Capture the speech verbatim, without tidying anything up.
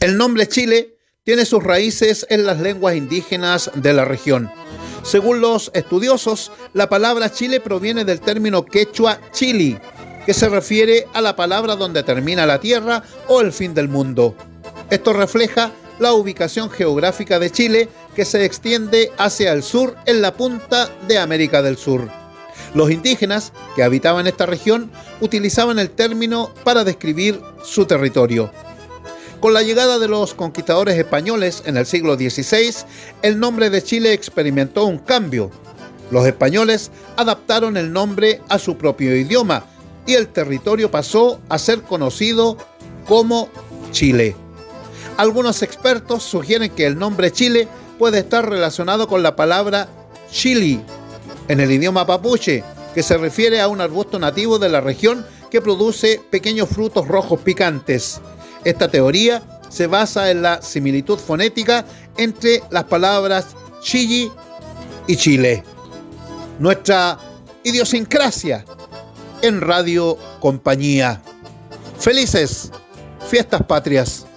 El nombre Chile tiene sus raíces en las lenguas indígenas de la región. Según los estudiosos, la palabra Chile proviene del término quechua chili, que se refiere a la palabra donde termina la tierra o el fin del mundo. Esto refleja la ubicación geográfica de Chile, que se extiende hacia el sur en la punta de América del Sur. Los indígenas que habitaban esta región utilizaban el término para describir su territorio. Con la llegada de los conquistadores españoles en el siglo dieciséis, el nombre de Chile experimentó un cambio. Los españoles adaptaron el nombre a su propio idioma y el territorio pasó a ser conocido como Chile. Algunos expertos sugieren que el nombre Chile puede estar relacionado con la palabra chili en el idioma mapuche, que se refiere a un arbusto nativo de la región que produce pequeños frutos rojos picantes. Esta teoría se basa en la similitud fonética entre las palabras chilli y Chile. Nuestra idiosincrasia en Radio Compañía. Felices Fiestas Patrias.